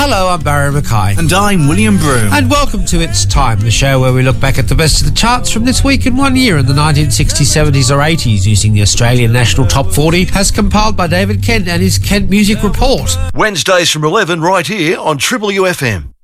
Hello, I'm Barry Mackay. And I'm William Broom. And welcome to It's Time, the show where we look back at the best of the charts from this week in 1 year in the 1960s, 70s or 80s using the Australian National Top 40 as compiled by David Kent and his Kent Music Report. Wednesdays from 11 right here on Triple UFM.